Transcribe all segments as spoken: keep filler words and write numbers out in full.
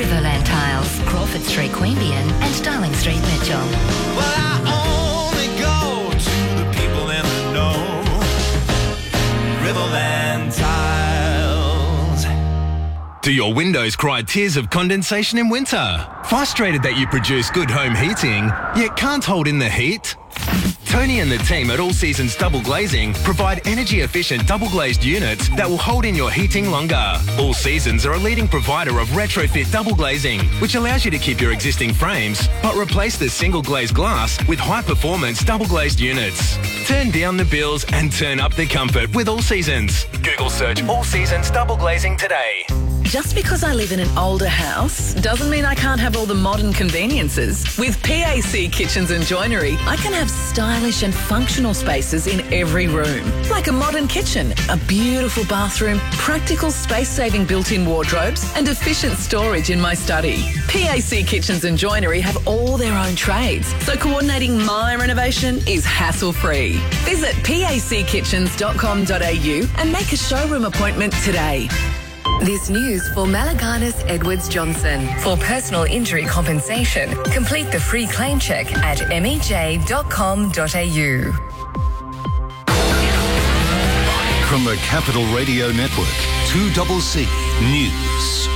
Riverland Tiles, Crawford Street, Queanbeyan and Darling Street, Mitchell. Well, I only go to the people in the know. Riverland Tiles. Do your windows cry tears of condensation in winter? Frustrated that you produce good home heating, yet can't hold in the heat? Tony and the team at All Seasons Double Glazing provide energy-efficient double-glazed units that will hold in your heating longer. All Seasons are a leading provider of retrofit double glazing, which allows you to keep your existing frames, but replace the single-glazed glass with high-performance double-glazed units. Turn down the bills and turn up the comfort with All Seasons. Google search All Seasons Double Glazing today. Just because I live in an older house doesn't mean I can't have all the modern conveniences. With P A C Kitchens and Joinery, I can have stylish and functional spaces in every room. Like a modern kitchen, a beautiful bathroom, practical space-saving built-in wardrobes and efficient storage in my study. P A C Kitchens and Joinery have all their own trades, so coordinating my renovation is hassle-free. Visit pac kitchens dot com dot a u and make a showroom appointment today. This news for Malaganas Edwards Johnson. For personal injury compensation, complete the free claim check at m e j dot com dot a u. From the Capital Radio Network, two C C News.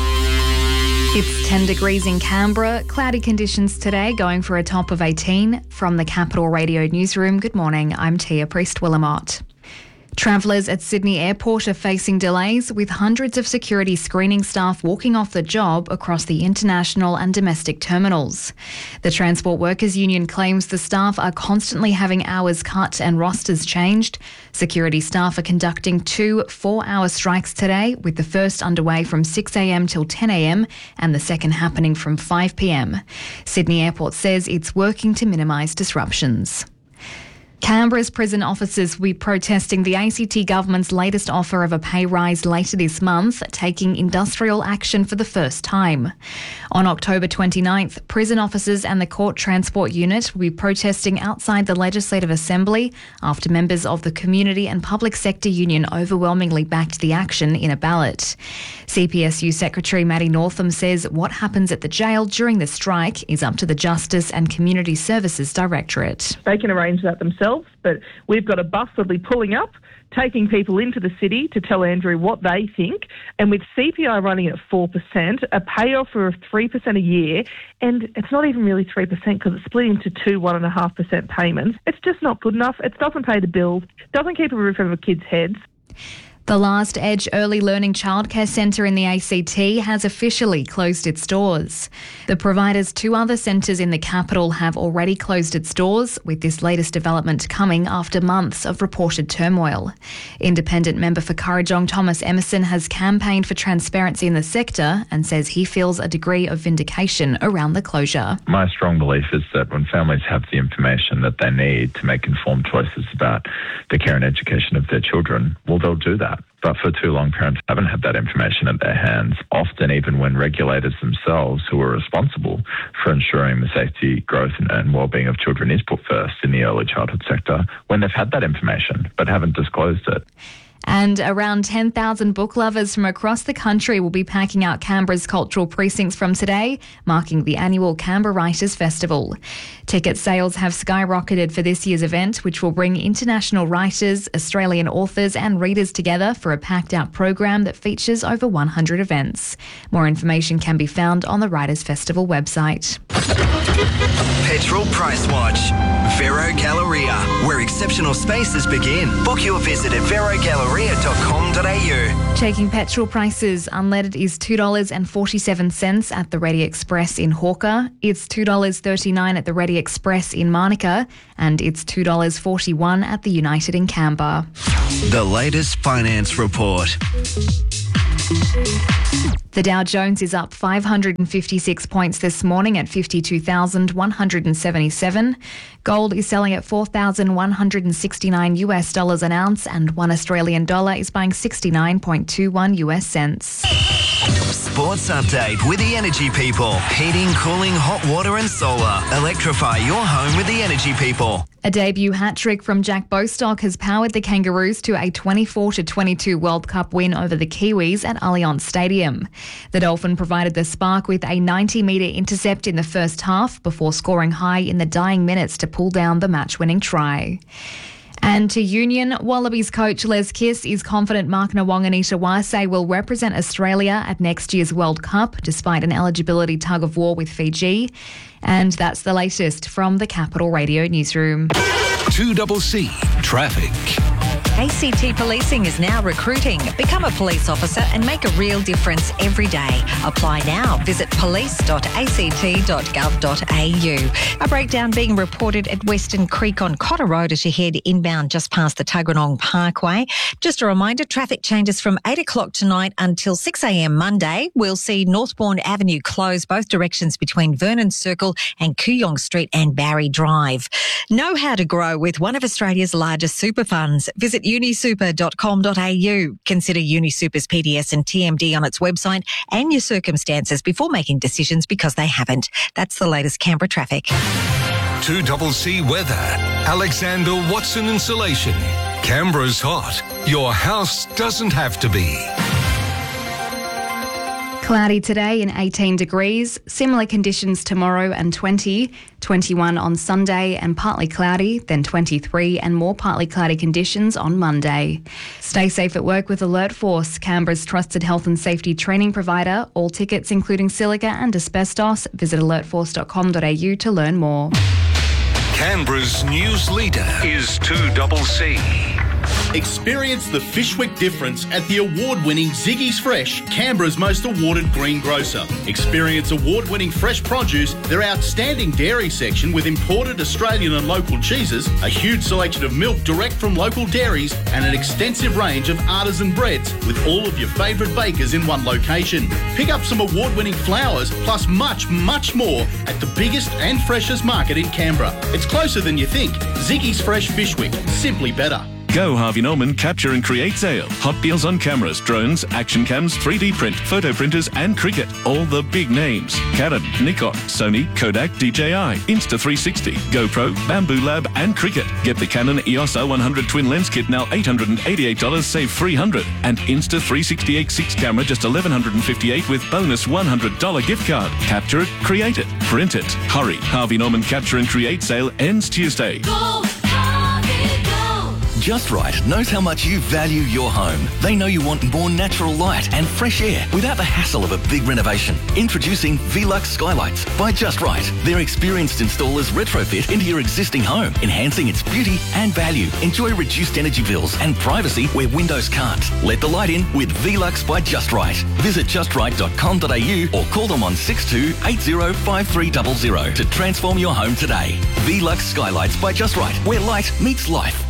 It's ten degrees in Canberra. Cloudy conditions today, going for a top of eighteen. From the Capital Radio Newsroom, good morning. I'm Tia Priest-Willamott. Travellers at Sydney Airport are facing delays, with hundreds of security screening staff walking off the job across the international and domestic terminals. The Transport Workers Union claims the staff are constantly having hours cut and rosters changed. Security staff are conducting two four-hour strikes today, with the first underway from six a m till ten a m and the second happening from five p m. Sydney Airport says it's working to minimise disruptions. Canberra's prison officers will be protesting the A C T government's latest offer of a pay rise later this month, taking industrial action for the first time. On October twenty-ninth, prison officers and the Court Transport Unit will be protesting outside the Legislative Assembly after members of the Community and Public Sector Union overwhelmingly backed the action in a ballot. C P S U Secretary Maddie Northam says what happens at the jail during the strike is up to the Justice and Community Services Directorate. They can arrange that themselves. But we've got a bus that'll be pulling up, taking people into the city to tell Andrew what they think. And with C P I running at four percent, a pay offer of three percent a year, and it's not even really three percent because it's split into two one point five percent payments. It's just not good enough. It doesn't pay the bills, doesn't keep a roof over kids' heads. The Last Edge Early Learning Childcare Centre in the A C T has officially closed its doors. The provider's two other centres in the capital have already closed its doors, with this latest development coming after months of reported turmoil. Independent member for Kurrajong Thomas Emerson has campaigned for transparency in the sector and says he feels a degree of vindication around the closure. My strong belief is that when families have the information that they need to make informed choices about the care and education of their children, well, they'll do that. But for too long, parents haven't had that information at their hands, often even when regulators themselves, who are responsible for ensuring the safety, growth and, and well-being of children is put first in the early childhood sector, when they've had that information but haven't disclosed it. And around ten thousand book lovers from across the country will be packing out Canberra's cultural precincts from today, marking the annual Canberra Writers' Festival. Ticket sales have skyrocketed for this year's event, which will bring international writers, Australian authors and readers together for a packed-out program that features over one hundred events. More information can be found on the Writers' Festival website. Petrol Price Watch. Vero Galleria, where exceptional spaces begin. Book your visit at vero galleria dot com dot a u. Checking petrol prices. Unleaded is two dollars forty-seven at the Ready Express in Hawker. It's two dollars thirty-nine at the Ready Express in Manuka. And it's two dollars forty-one at the United in Canberra. The latest finance report. The Dow Jones is up five hundred fifty-six points this morning at fifty-two thousand one hundred seventy-seven. Gold is selling at four thousand one hundred sixty-nine US dollars an ounce, and one Australian dollar is buying sixty-nine point two one US cents. Sports update with the Energy People. Heating, cooling, hot water and solar. Electrify your home with the Energy People. A debut hat-trick from Jack Bostock has powered the Kangaroos to a twenty-four to twenty-two World Cup win over the Kiwis at Allianz Stadium. The Dolphin provided the spark with a ninety metre intercept in the first half before scoring high in the dying minutes to pull down the match-winning try. And to Union, Wallabies coach Les Kiss is confident Mark Nawaqanitawase will represent Australia at next year's World Cup despite an eligibility tug-of-war with Fiji. And that's the latest from the Capital Radio newsroom. two C C Traffic. A C T Policing is now recruiting. Become a police officer and make a real difference every day. Apply now. Visit police dot a c t dot gov dot a u. A breakdown being reported at Western Creek on Cotter Road as you head inbound just past the Tuggeranong Parkway. Just a reminder, traffic changes from eight o'clock tonight until six a m Monday. We'll see Northbourne Avenue close both directions between Vernon Circle and Kooyong Street and Barry Drive. Know how to grow with one of Australia's largest super funds. Visit unisuper dot com dot a u. Consider Unisuper's P D S and T M D on its website and your circumstances before making decisions because they haven't. That's the latest Canberra traffic. two C C Weather. Alexander Watson Insulation. Canberra's hot. Your house doesn't have to be. Cloudy today and eighteen degrees. Similar conditions tomorrow and twenty. twenty-one on Sunday and partly cloudy, then twenty-three and more partly cloudy conditions on Monday. Stay safe at work with Alert Force, Canberra's trusted health and safety training provider. All tickets, including silica and asbestos, visit alert force dot com dot a u to learn more. Canberra's news leader is two C C. Experience the Fishwick difference at the award-winning Ziggy's Fresh, Canberra's most awarded green grocer. Experience award-winning fresh produce, their outstanding dairy section with imported Australian and local cheeses, a huge selection of milk direct from local dairies, and an extensive range of artisan breads with all of your favourite bakers in one location. Pick up some award-winning flowers, plus much, much more at the biggest and freshest market in Canberra. It's closer than you think. Ziggy's Fresh Fishwick, simply better. Go Harvey Norman Capture and Create sale. Hot deals on cameras, drones, action cams, three D print, photo printers and cricket. All the big names. Canon, Nikon, Sony, Kodak, D J I, Insta three sixty, GoPro, Bamboo Lab and cricket. Get the Canon E O S R one hundred twin lens kit now eight hundred eighty-eight dollars, save three hundred dollars. And Insta three sixty-eight six camera just eleven fifty-eight with bonus one hundred dollars gift card. Capture it, create it, print it. Hurry. Harvey Norman Capture and Create sale ends Tuesday. Go! Just Right knows how much you value your home. They know you want more natural light and fresh air without the hassle of a big renovation. Introducing Velux Skylights by Just Right. Their experienced installers retrofit into your existing home, enhancing its beauty and value. Enjoy reduced energy bills and privacy where windows can't. Let the light in with Velux by Just Right. Visit just right dot com dot a u or call them on six two eight zero five three zero zero to transform your home today. Velux Skylights by Just Right, where light meets life.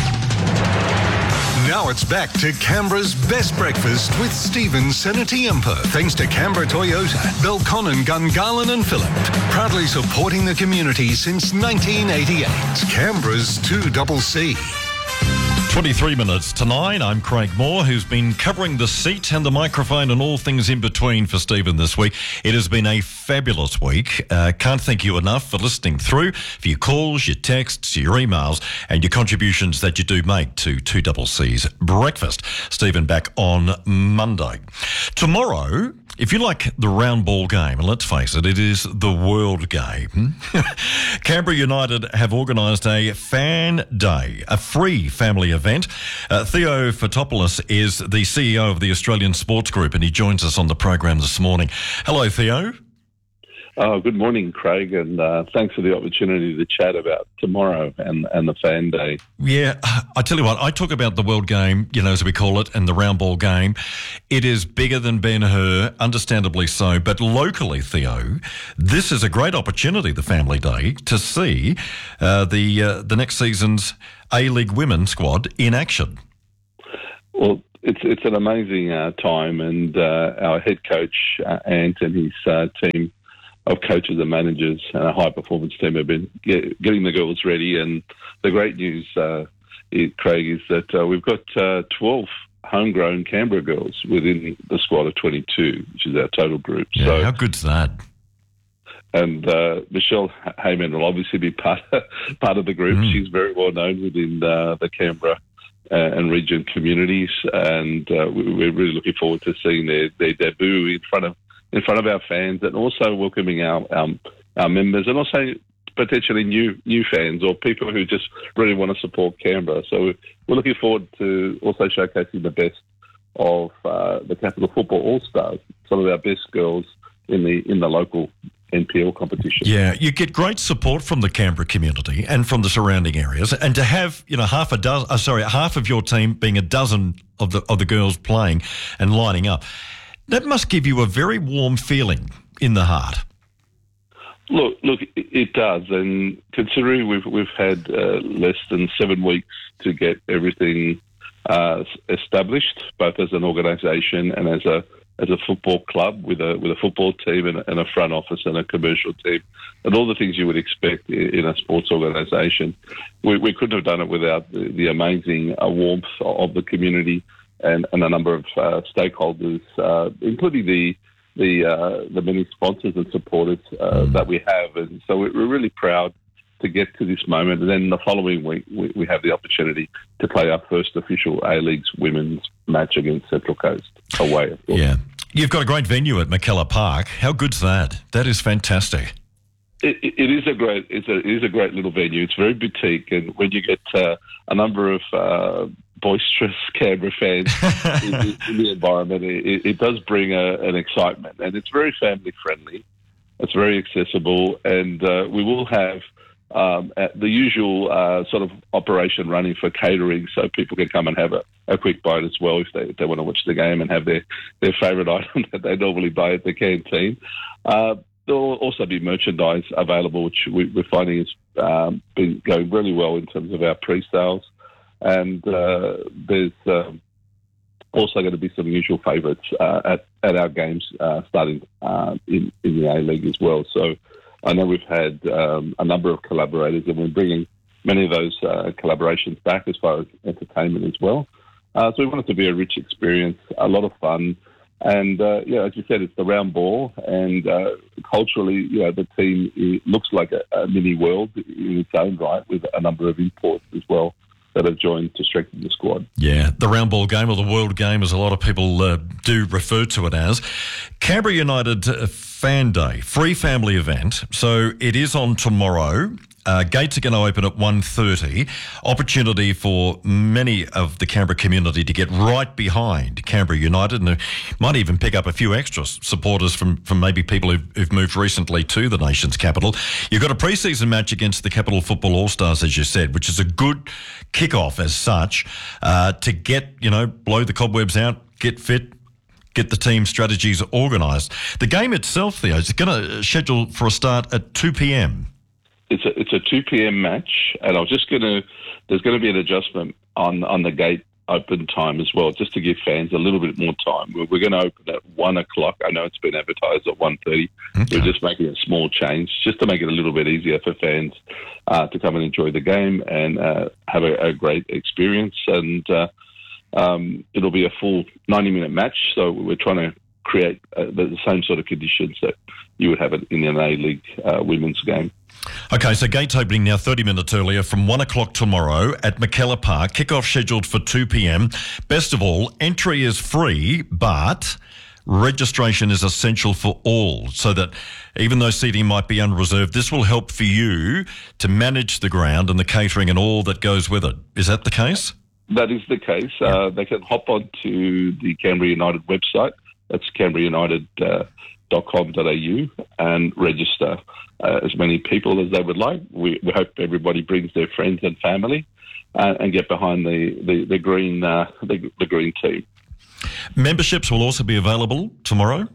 Now it's back to Canberra's best breakfast with Stephen Senatiempo. Thanks to Canberra Toyota, Belconnen, Gungahlin and Phillip. Proudly supporting the community since nineteen eighty-eight. Canberra's two C C. twenty-three minutes to nine. I'm Craig Moore, who's been covering the seat and the microphone and all things in between for Stephen this week. It has been a fabulous week. Uh, can't thank you enough for listening through, for your calls, your texts, your emails, and your contributions that you do make to two C C's breakfast. Stephen back on Monday. Tomorrow, if you like the round ball game, and let's face it, it is the world game, Canberra United have organised a fan day, a free family event. Uh, Theo Fotopoulos is the C E O of the Australian Sports Group, and he joins us on the program this morning. Hello, Theo. Oh, good morning, Craig, and uh, thanks for the opportunity to chat about tomorrow and, and the fan day. Yeah, I tell you what, I talk about the world game, you know, as we call it, and the round ball game. It is bigger than Ben-Hur, understandably so, but locally, Theo, this is a great opportunity, the family day, to see uh, the uh, the next season's A-League women's squad in action. Well, it's it's an amazing uh, time, and uh, our head coach, uh, Ant, and his uh, team of coaches and managers and a high-performance team have been get, getting the girls ready. And the great news, uh, is, Craig, is that uh, we've got uh, twelve homegrown Canberra girls within the squad of twenty-two, which is our total group. Yeah, so how good's that? and uh, Michelle Heyman will obviously be part part of the group. Mm. She's very well known within uh, the Canberra uh, and region communities, and uh, we, we're really looking forward to seeing their, their debut in front of in front of our fans, and also welcoming our um, our members, and also potentially new new fans or people who just really want to support Canberra. So we're looking forward to also showcasing the best of uh, the Capital Football All-Stars, some of our best girls in the in the local N P L competition. Yeah, you get great support from the Canberra community and from the surrounding areas, and to have you know half a dozen, uh, sorry, half of your team being a dozen of the of the girls playing and lining up, that must give you a very warm feeling in the heart. Look, look, it does, and considering we've we've had uh, less than seven weeks to get everything uh, established, both as an organisation and as a as a football club with a with a football team and a, and a front office and a commercial team, and all the things you would expect in, in a sports organisation, we, we couldn't have done it without the, the amazing uh, warmth of the community and, and a number of uh, stakeholders, uh, including the. the uh, the many sponsors and supporters uh, that we have. And so we're really proud to get to this moment. And then the following week, we, we have the opportunity to play our first official A-League's women's match against Central Coast away. Yeah. You've got a great venue at McKellar Park. How good's that? That is fantastic. It, it is a great it's a, it is a great little venue. It's very boutique, and when you get uh, a number of uh, boisterous Canberra fans in, the, in the environment, it, it does bring a, an excitement, and it's very family friendly. It's very accessible, and uh, we will have um, the usual uh, sort of operation running for catering, so people can come and have a, a quick bite as well if they if they want to watch the game and have their their favourite item that they normally buy at the canteen. Uh, There will also be merchandise available, which we, we're finding has um, been going really well in terms of our pre-sales. And uh, there's um, also going to be some usual favourites uh, at, at our games uh, starting uh, in, in the A-League as well. So I know we've had um, a number of collaborators, and we're bringing many of those uh, collaborations back as far as entertainment as well. Uh, so we want it to be a rich experience, a lot of fun. And, uh, yeah, as you said, it's the round ball, and uh, culturally, you know, the team it looks like a, a mini world in its own right, with a number of imports as well that have joined to strengthen the squad. Yeah, the round ball game, or the world game, as a lot of people uh, do refer to it as. Canberra United uh, Fan Day, free family event. So it is on tomorrow. Uh, gates are going to open at one thirty. Opportunity for many of the Canberra community to get right behind Canberra United, and might even pick up a few extra supporters from, from maybe people who've, who've moved recently to the nation's capital. You've got a pre-season match against the Capital Football All-Stars, as you said, which is a good kick-off as such, uh, to get, you know, blow the cobwebs out, get fit, get the team strategies organised. The game itself, Theo, is going to schedule for a start at two p.m. It's a it's a two p.m. match, and I was just going to. There's going to be an adjustment on on the gate open time as well, just to give fans a little bit more time. We're, we're going to open at one o'clock. I know it's been advertised at one thirty. Okay. We're just making a small change, just to make it a little bit easier for fans uh, to come and enjoy the game and uh, have a, a great experience. And uh, um, it'll be a full ninety minute match. So we're trying to create uh, the same sort of conditions that you would have it in an A-League uh, women's game. Okay, so gates opening now thirty minutes earlier from one o'clock tomorrow at McKellar Park. Kick-off scheduled for two p.m. Best of all, entry is free, but registration is essential for all, so that even though seating might be unreserved, this will help for you to manage the ground and the catering and all that goes with it. Is that the case? That is the case. Yeah. Uh, they can hop onto the Canberra United website. That's canberra united dot com dot a u and register uh, as many people as they would like. We, we hope everybody brings their friends and family uh, and get behind the the, the green uh, the, the green team. Memberships will also be available tomorrow.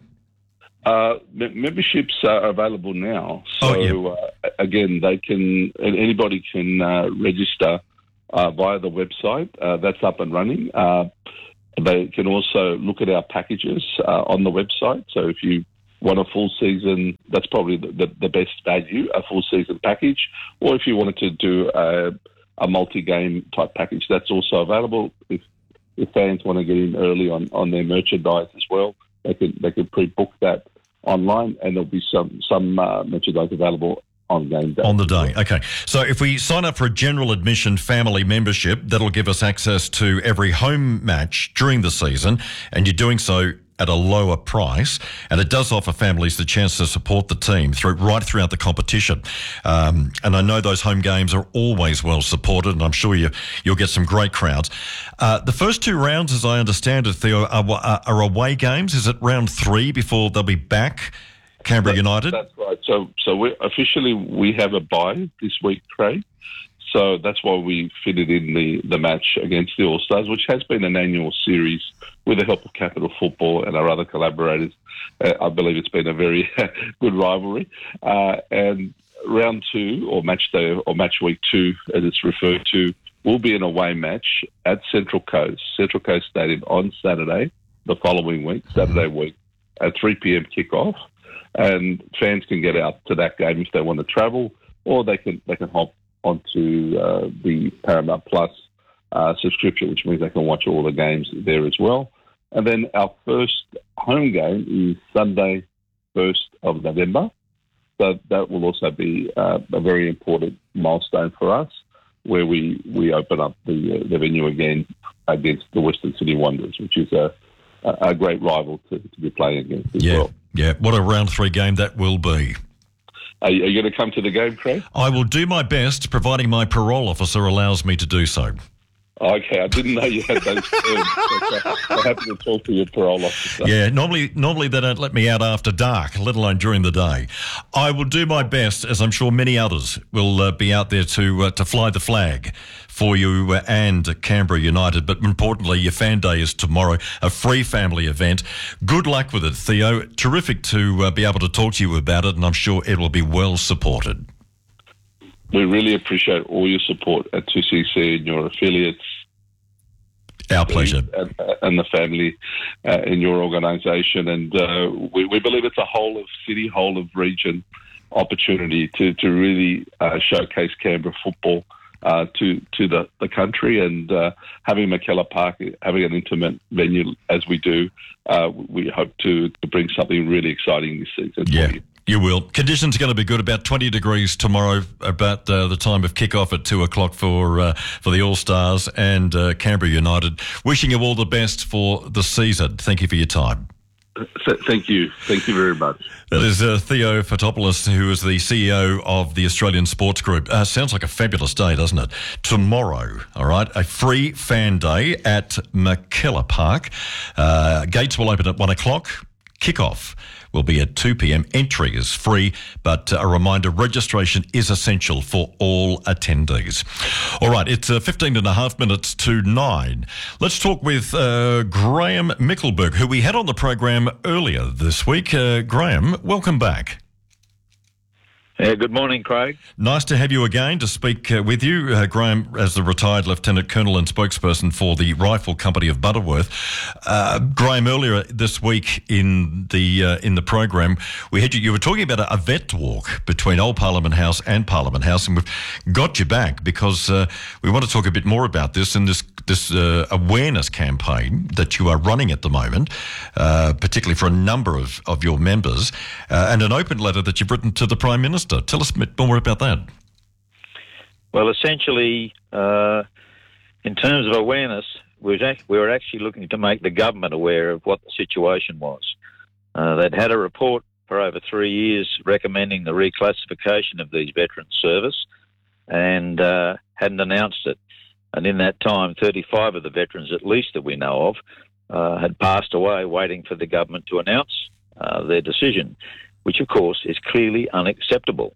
Uh, memberships are available now. So oh, yeah. uh, again, they can anybody can uh, register uh, via the website. Uh, that's up and running. Uh, They can also look at our packages uh, on the website. So if you want a full season, that's probably the, the, the best value, a full season package. Or if you wanted to do a, a multi-game type package, that's also available. If, if fans want to get in early on, on their merchandise as well, they can they can pre-book that online, and there'll be some some uh, merchandise available on game day. On the day, okay. So if we sign up for a general admission family membership, that'll give us access to every home match during the season, and you're doing so at a lower price, and it does offer families the chance to support the team through right throughout the competition. Um, and I know those home games are always well supported, and I'm sure you, you'll get some great crowds. Uh, the first two rounds, as I understand it, Theo, are, are away games. Is it round three before they'll be back, Canberra That's, United? That's right. So, so we officially we have a bye this week, Craig. So that's why we fitted in the, the match against the All Stars, which has been an annual series with the help of Capital Football and our other collaborators. Uh, I believe it's been a very good rivalry. Uh, and round two, or match day, or match week two, as it's referred to, will be an away match at Central Coast, Central Coast Stadium on Saturday, the following week, Saturday week, at three p.m. kickoff. And fans can get out to that game if they want to travel, or they can they can hop onto uh, the Paramount Plus uh, subscription, which means they can watch all the games there as well. And then our first home game is Sunday, first of November. So that will also be uh, a very important milestone for us, where we, we open up the, uh, the venue again against the Western Sydney Wanderers, which is a, a great rival to, to be playing against as yeah, well. Yeah, what a round three game that will be. Are you, are you going to come to the game, Craig? I will do my best, providing my parole officer allows me to do so. Okay, I didn't know you had those terms. But, uh, I'm happy to talk to your parole officer. Yeah, normally normally they don't let me out after dark, let alone during the day. I will do my best, as I'm sure many others will uh, be out there to uh, to fly the flag for you uh, and Canberra United. But importantly, your fan day is tomorrow, a free family event. Good luck with it, Theo. Terrific to uh, be able to talk to you about it, and I'm sure it will be well supported. We really appreciate all your support at two C C and your affiliates. Our pleasure. And, and the family uh, in your organisation. And uh, we, we believe it's a whole of city, whole of region opportunity to, to really uh, showcase Canberra football uh, to to the, the country. And uh, having McKellar Park, having an intimate venue as we do, uh, we hope to, to bring something really exciting this season Yeah. for you. You will. Conditions are going to be good. About twenty degrees tomorrow, about uh, the time of kick-off at two o'clock for uh, for the All-Stars and uh, Canberra United. Wishing you all the best for the season. Thank you for your time. Thank you. Thank you very much. That is uh, Theo Fotopoulos, who is the C E O of the Australian Sports Group. Uh, sounds like a fabulous day, doesn't it? Tomorrow, all right, a free fan day at McKellar Park. Uh, gates will open at one o'clock. Kick-off will be at two p.m. Entry is free, but a reminder, registration is essential for all attendees. All right, it's uh, fifteen and a half minutes to nine. Let's talk with uh, Graham Mickelberg, who we had on the program earlier this week. Uh, Graham, welcome back. Yeah, good morning, Craig. Nice to have you again to speak uh, with you. Uh, Graham, as the retired Lieutenant Colonel and spokesperson for the Rifle Company of Butterworth. Uh, Graham, earlier this week in the uh, in the program, we had you, you were talking about a, a vet walk between Old Parliament House and Parliament House, and we've got you back because uh, we want to talk a bit more about this and this this uh, awareness campaign that you are running at the moment, uh, particularly for a number of, of your members, uh, and an open letter that you've written to the Prime Minister. Tell us a bit more about that. Well, essentially, uh, in terms of awareness, we were actually looking to make the government aware of what the situation was. Uh, they'd had a report for over three years recommending the reclassification of these veterans' service and uh, hadn't announced it. And in that time, thirty-five of the veterans, at least that we know of, uh, had passed away waiting for the government to announce uh, their decision, which, of course, is clearly unacceptable.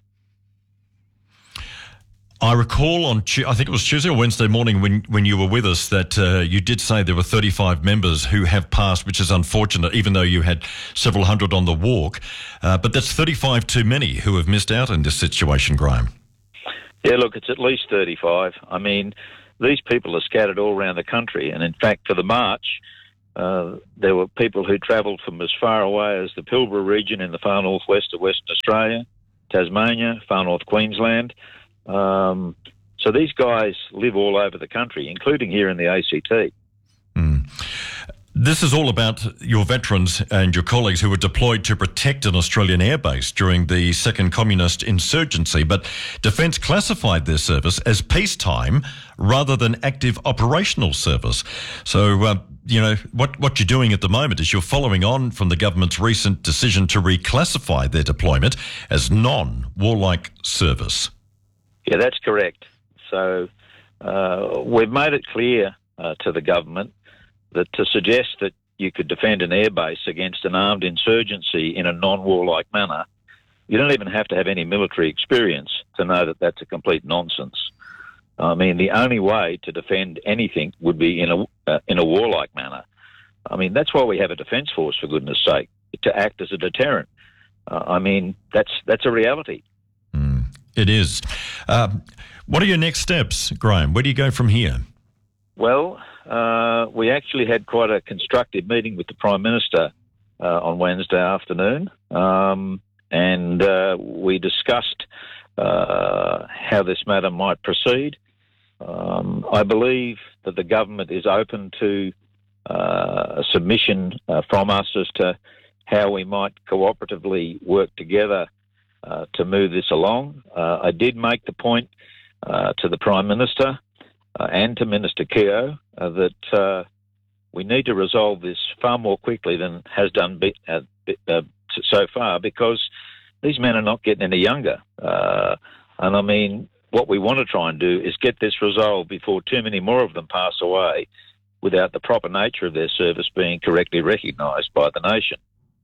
I recall on, I think it was Tuesday or Wednesday morning when, when you were with us that uh, you did say there were thirty-five members who have passed, which is unfortunate, even though you had several hundred on the walk. Uh, but that's thirty-five too many who have missed out in this situation, Graham. Yeah, look, it's at least thirty-five. I mean, these people are scattered all around the country. And in fact, for the march, uh, there were people who travelled from as far away as the Pilbara region in the far northwest of Western Australia, Tasmania, far north Queensland. Um, so these guys live all over the country, including here in the A C T. Mm. This is all about your veterans and your colleagues who were deployed to protect an Australian airbase during the second communist insurgency, but Defence classified their service as peacetime rather than active operational service. So, uh, you know, what, what you're doing at the moment is you're following on from the government's recent decision to reclassify their deployment as non-warlike service. Yeah, that's correct. So uh, we've made it clear uh, to the government that to suggest that you could defend an airbase against an armed insurgency in a non-warlike manner, you don't even have to have any military experience to know that that's a complete nonsense. I mean, the only way to defend anything would be in a uh, in a warlike manner. I mean, that's why we have a defence force, for goodness sake, to act as a deterrent. Uh, I mean, that's that's a reality. Mm, it is. Um, what are your next steps, Graham? Where do you go from here? Well, uh, we actually had quite a constructive meeting with the Prime Minister uh, on Wednesday afternoon, um, and uh, we discussed uh, how this matter might proceed. Um, I believe that the government is open to uh, a submission uh, from us as to how we might cooperatively work together uh, to move this along. Uh, I did make the point uh, to the Prime Minister Uh, and to Minister Keogh uh, that uh, we need to resolve this far more quickly than has done be, uh, be, uh, so far, because these men are not getting any younger. Uh, and I mean, what we want to try and do is get this resolved before too many more of them pass away without the proper nature of their service being correctly recognised by the nation.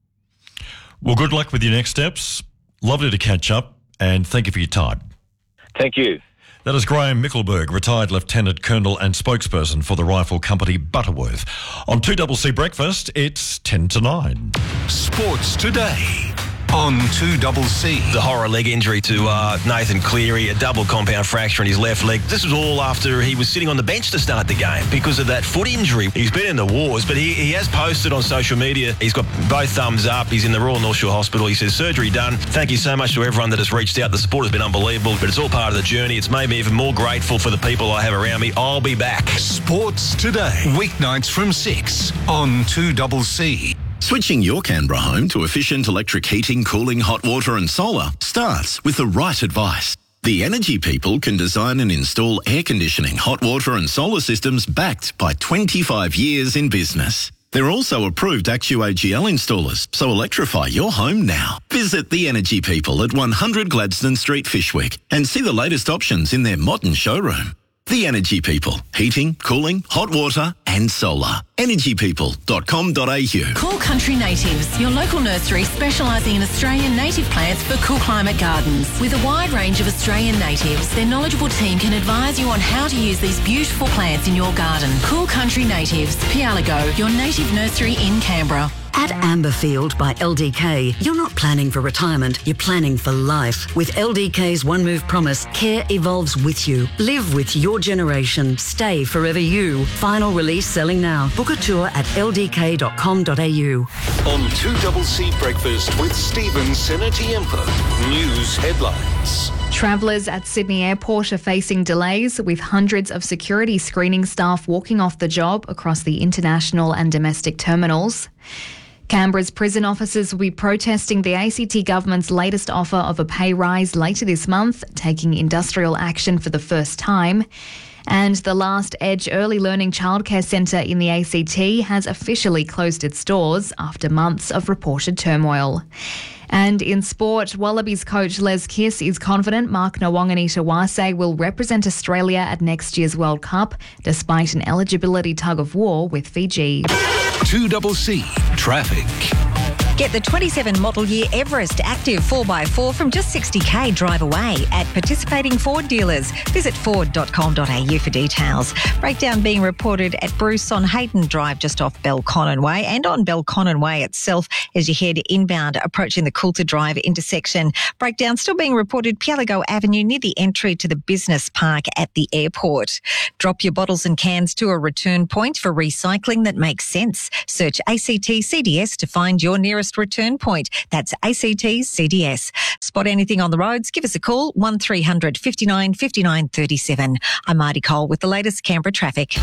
Well, good luck with your next steps. Lovely to catch up, and thank you for your time. Thank you. That is Graham Mickelberg, retired Lieutenant Colonel and spokesperson for the rifle company Butterworth. On two C C Breakfast, it's ten to nine. Sports Today on two C C. The horror leg injury to uh, Nathan Cleary, a double compound fracture in his left leg. This was all after he was sitting on the bench to start the game because of that foot injury. He's been in the wars, but he, he has posted on social media. He's got both thumbs up. He's in the Royal North Shore Hospital. He says, surgery done. Thank you so much to everyone that has reached out. The support has been unbelievable, but it's all part of the journey. It's made me even more grateful for the people I have around me. I'll be back. Sports Today, weeknights from six on two C C. Switching your Canberra home to efficient electric heating, cooling, hot water and solar starts with the right advice. The Energy People can design and install air conditioning, hot water and solar systems backed by twenty-five years in business. They're also approved A C C U A G L installers, so electrify your home now. Visit The Energy People at one hundred Gladstone Street, Fishwick, and see the latest options in their modern showroom. The Energy People. Heating, cooling, hot water and solar. energy people dot com dot a u. Cool Country Natives, your local nursery specialising in Australian native plants for cool climate gardens. With a wide range of Australian natives, their knowledgeable team can advise you on how to use these beautiful plants in your garden. Cool Country Natives, Pialago, your native nursery in Canberra. At Amberfield by L D K, you're not planning for retirement, you're planning for life. With L D K's One Move Promise, care evolves with you. Live with your generation. Stay forever you. Final release selling now. Book a tour at l d k dot com dot a u. On two C C Breakfast with Stephen Senatiempo. News headlines. Travellers at Sydney Airport are facing delays, with hundreds of security screening staff walking off the job across the international and domestic terminals. Canberra's prison officers will be protesting the A C T government's latest offer of a pay rise later this month, taking industrial action for the first time. And the Last Edge Early Learning Childcare Centre in the A C T has officially closed its doors after months of reported turmoil. And in sport, Wallabies coach Les Kiss is confident Mark Nawaqanitawase will represent Australia at next year's World Cup, despite an eligibility tug-of-war with Fiji. two C C Traffic. Get the twenty-seven model year Everest Active four by four from just sixty k drive away at participating Ford dealers. Visit ford dot com dot a u for details. Breakdown being reported at Bruce on Hayden Drive just off Belconnen Way and on Belconnen Way itself as you head inbound approaching the Coulter Drive intersection. Breakdown still being reported Pialago Avenue near the entry to the business park at the airport. Drop your bottles and cans to a return point for recycling that makes sense. Search A C T C D S to find your nearest return point. That's A C T C D S. Spot anything on the roads, give us a call, one three hundred fifty-nine fifty-nine thirty-seven. I'm Marty Cole with the latest Canberra traffic.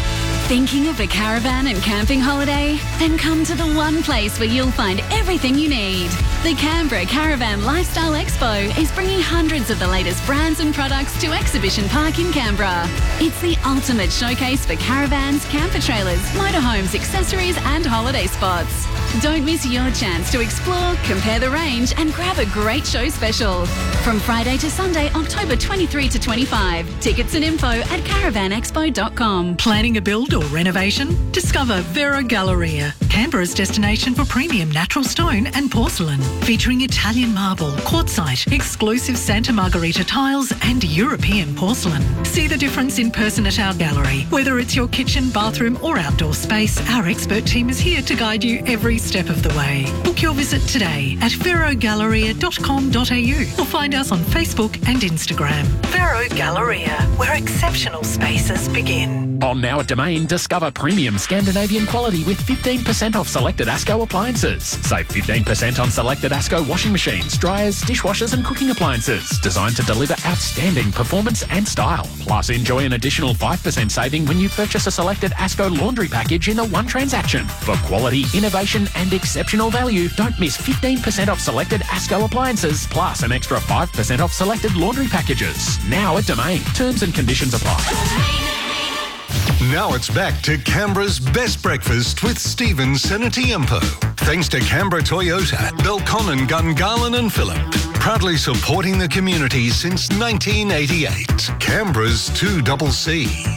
Thinking of a caravan and camping holiday? Then come to the one place where you'll find everything you need. The Canberra Caravan Lifestyle Expo is bringing hundreds of the latest brands and products to Exhibition Park in Canberra. It's the ultimate showcase for caravans, camper trailers, motorhomes, accessories and holiday spots. Don't miss your chance to explore, compare the range and grab a great show special. From Friday to Sunday, October twenty-third to twenty-fifth. Tickets and info at caravan expo dot com. Planning a build or renovation? Discover Vero Galleria, Canberra's destination for premium natural stone and porcelain. Featuring Italian marble, quartzite, exclusive Santa Margherita tiles and European porcelain. See the difference in person at our gallery. Whether it's your kitchen, bathroom or outdoor space, our expert team is here to guide you every step of the way. Book your visit today at vero galleria dot com dot a u or find us on Facebook and Instagram. Vero Galleria, where exceptional spaces begin. On now at Domain, discover premium Scandinavian quality with fifteen percent off selected ASCO appliances. Save fifteen percent on selected ASCO washing machines, dryers, dishwashers and cooking appliances. Designed to deliver outstanding performance and style. Plus, enjoy an additional five percent saving when you purchase a selected ASCO laundry package in a one transaction. For quality, innovation and exceptional value, don't miss fifteen percent off selected ASCO appliances, plus an extra five percent off selected laundry packages. Now at Domain. Terms and conditions apply. Now it's back to Canberra's best breakfast with Stephen Senatiempo. Thanks to Canberra Toyota, Belconnen, Gungahlin and Phillip. Proudly supporting the community since nineteen eighty-eight. Canberra's two C C.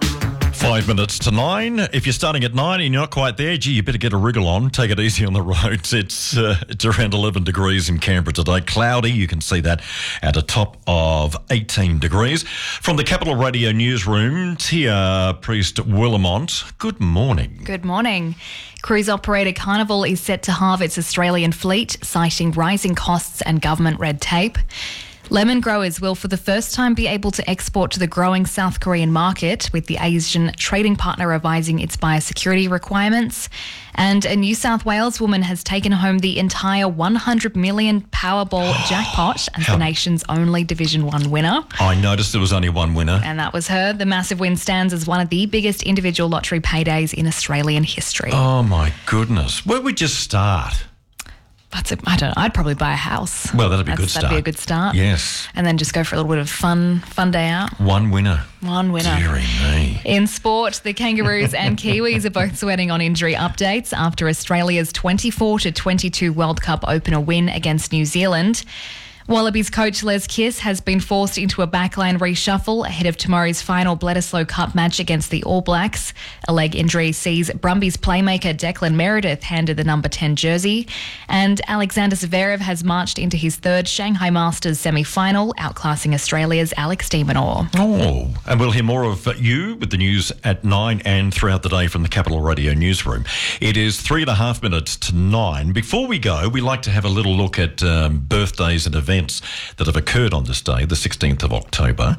Five minutes to nine. If you're starting at nine and you're not quite there, gee, you better get a wriggle on. Take it easy on the roads. It's uh, it's around eleven degrees in Canberra today. Cloudy, you can see that at a top of eighteen degrees. From the Capital Radio newsroom, Tia Priest-Willamont, good morning. Good morning. Cruise operator Carnival is set to halve its Australian fleet, citing rising costs and government red tape. Lemon growers will for the first time be able to export to the growing South Korean market, with the Asian trading partner revising its biosecurity requirements. And a New South Wales woman has taken home the entire one hundred million Powerball jackpot as the nation's only Division one winner. I noticed there was only one winner. And that was her. The massive win stands as one of the biggest individual lottery paydays in Australian history. Oh, my goodness. Where would you start? That's a, I don't know. I'd probably buy a house. Well, that'd be a That's, good start. That'd be a good start. Yes. And then just go for a little bit of fun, fun day out. One winner. One winner. Dearie me. In sport, the Kangaroos and Kiwis are both sweating on injury updates after Australia's twenty-four to twenty-two World Cup opener win against New Zealand. Wallabies coach Les Kiss has been forced into a backline reshuffle ahead of tomorrow's final Bledisloe Cup match against the All Blacks. A leg injury sees Brumbies playmaker Declan Meredith handed the number ten jersey. And Alexander Zverev has marched into his third Shanghai Masters semi-final, outclassing Australia's Alex de Minaur. Oh, and we'll hear more of you with the news at nine and throughout the day from the Capital Radio newsroom. It is three and a half minutes to nine. Before we go, we like to have a little look at um, birthdays and events that have occurred on this day, the sixteenth of October.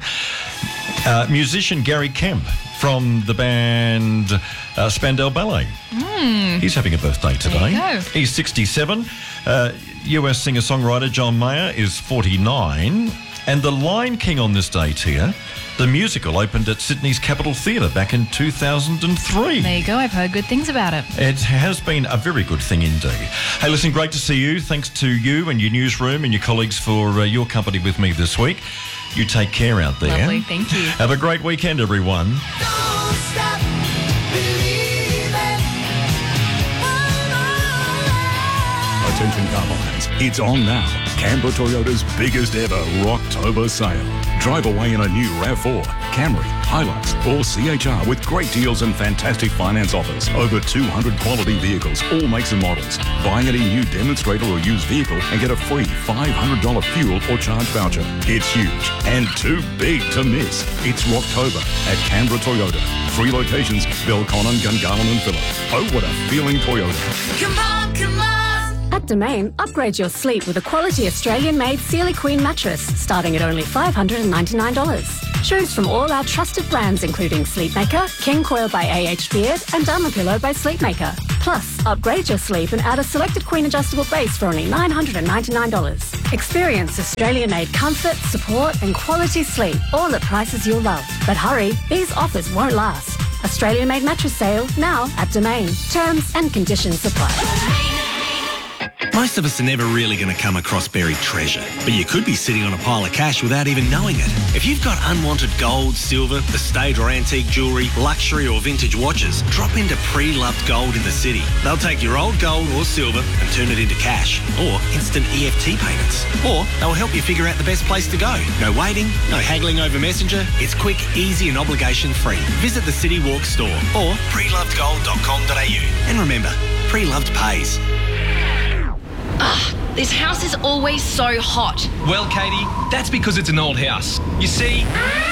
Uh, musician Gary Kemp from the band uh, Spandau Ballet. Mm. He's having a birthday today. There you go. He's sixty-seven. Uh, U S singer-songwriter John Mayer is forty-nine. And The Lion King on this date here, the musical opened at Sydney's Capitol Theatre back in two thousand three. There you go. I've heard good things about it. It has been a very good thing indeed. Hey, listen, great to see you. Thanks to you and your newsroom and your colleagues for uh, your company with me this week. You take care out there. Lovely. Thank you. Have a great weekend, everyone. Attention car buyers, it's on now. Canberra Toyota's biggest ever Rocktober sale. Drive away in a new RAV four, Camry, Hilux or C H R with great deals and fantastic finance offers. Over two hundred quality vehicles, all makes and models. Buy any new demonstrator or used vehicle and get a free five hundred dollars fuel or charge voucher. It's huge and too big to miss. It's Rocktober at Canberra Toyota. Three locations, Belconnen, Gungahlin and Phillip. Oh, what a feeling Toyota. Come on, come on. At Domain, upgrade your sleep with a quality Australian-made Sealy Queen mattress starting at only five hundred ninety-nine dollars. Choose from all our trusted brands including Sleepmaker, King Coil by A H Beard and Dermapillow by Sleepmaker. Plus, upgrade your sleep and add a selected Queen adjustable base for only nine hundred ninety-nine dollars. Experience Australian-made comfort, support and quality sleep, all at prices you'll love. But hurry, these offers won't last. Australian-made mattress sale now at Domain. Terms and conditions apply. Most of us are never really going to come across buried treasure, but you could be sitting on a pile of cash without even knowing it. If you've got unwanted gold, silver, estate or antique jewellery, luxury or vintage watches, drop into Pre-Loved Gold in the city. They'll take your old gold or silver and turn it into cash or instant E F T payments. Or they'll help you figure out the best place to go. No waiting, no haggling over Messenger. It's quick, easy and obligation-free. Visit the City Walk store or pre loved gold dot com dot a u. And remember, Pre-Loved pays. Ugh, this house is always so hot. Well, Katie, that's because it's an old house. You see...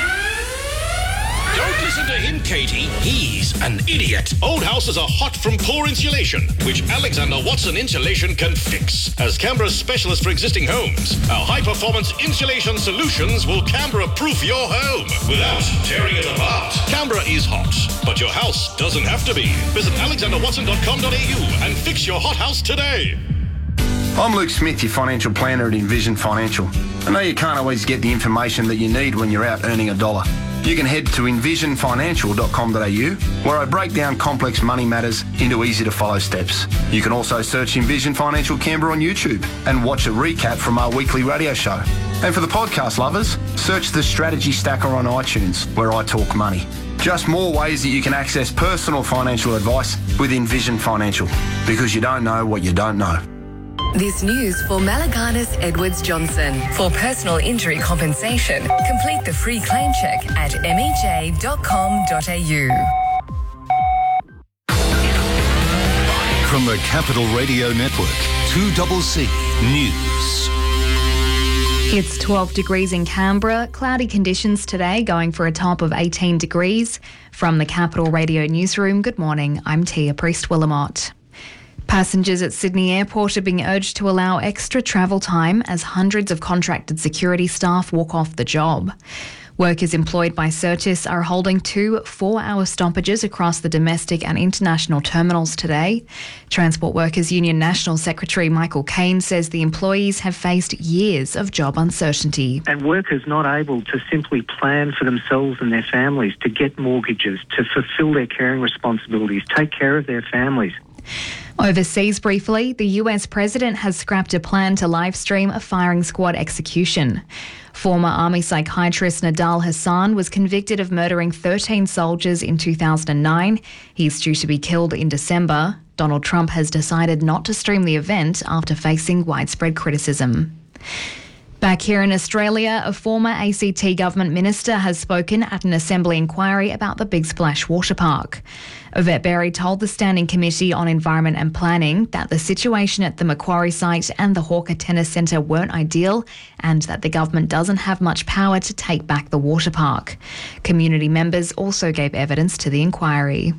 Don't listen to him, Katie. He's an idiot. Old houses are hot from poor insulation, which Alexander Watson Insulation can fix. As Canberra's specialist for existing homes, our high-performance insulation solutions will Canberra-proof your home without tearing it apart. Canberra is hot, but your house doesn't have to be. Visit alexander watson dot com dot a u and fix your hot house today. I'm Luke Smith, your financial planner at Envision Financial. I know you can't always get the information that you need when you're out earning a dollar. You can head to envision financial dot com dot a u, where I break down complex money matters into easy-to-follow steps. You can also search Envision Financial Canberra on YouTube and watch a recap from our weekly radio show. And for the podcast lovers, search the Strategy Stacker on iTunes, where I talk money. Just more ways that you can access personal financial advice with Envision Financial, because you don't know what you don't know. This news for Malaganas Edwards Johnson. For personal injury compensation, complete the free claim check at m e j dot com dot a u. From the Capital Radio Network, two C C News. It's twelve degrees in Canberra. Cloudy conditions today, going for a top of eighteen degrees. From the Capital Radio Newsroom, good morning. I'm Tia Priest-Willamott. Passengers at Sydney Airport are being urged to allow extra travel time as hundreds of contracted security staff walk off the job. Workers employed by Certis are holding two four-hour stoppages across the domestic and international terminals today. Transport Workers Union National Secretary Michael Caine says the employees have faced years of job uncertainty. And workers not able to simply plan for themselves and their families, to get mortgages, to fulfil their caring responsibilities, take care of their families. Overseas briefly, the U S president has scrapped a plan to livestream a firing squad execution. Former army psychiatrist Nadal Hassan was convicted of murdering thirteen soldiers in two thousand nine. He's due to be killed in December. Donald Trump has decided not to stream the event after facing widespread criticism. Back here in Australia, a former A C T government minister has spoken at an Assembly inquiry about the Big Splash water park. Yvette Berry told the Standing Committee on Environment and Planning that the situation at the Macquarie site and the Hawker Tennis Centre weren't ideal and that the government doesn't have much power to take back the water park. Community members also gave evidence to the inquiry.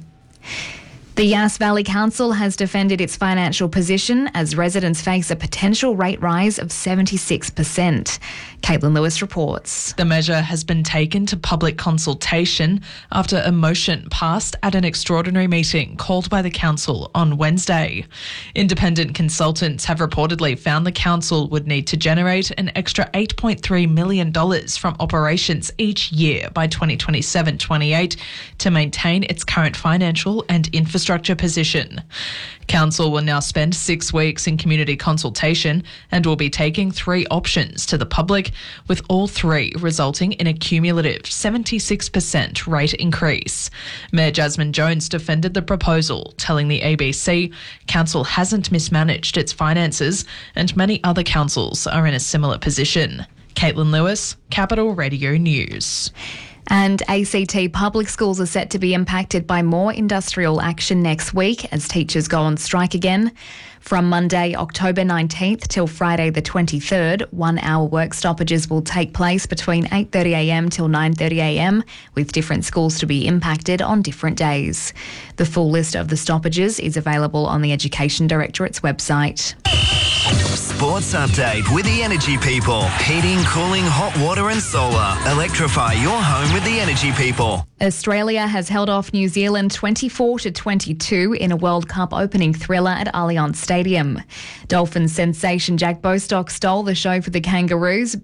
The Yass Valley Council has defended its financial position as residents face a potential rate rise of seventy-six percent. Caitlin Lewis reports. The measure has been taken to public consultation after a motion passed at an extraordinary meeting called by the council on Wednesday. Independent consultants have reportedly found the council would need to generate an extra eight point three million dollars from operations each year by twenty twenty-seven twenty-eight to maintain its current financial and infrastructure position. Council will now spend six weeks in community consultation and will be taking three options to the public, with all three resulting in a cumulative seventy-six percent rate increase. Mayor Jasmine Jones defended the proposal, telling the A B C council hasn't mismanaged its finances and many other councils are in a similar position. Caitlin Lewis, Capital Radio News. And A C T public schools are set to be impacted by more industrial action next week as teachers go on strike again. From Monday, October nineteenth till Friday the twenty-third, one-hour work stoppages will take place between eight thirty a m till nine thirty a m, with different schools to be impacted on different days. The full list of the stoppages is available on the Education Directorate's website. Sports update with the Energy People. Heating, cooling, hot water and solar. Electrify your home with the Energy People. Australia has held off New Zealand twenty-four to twenty-two in a World Cup opening thriller at Allianz Stadium. Dolphins sensation Jack Bostock stole the show for the Kangaroos,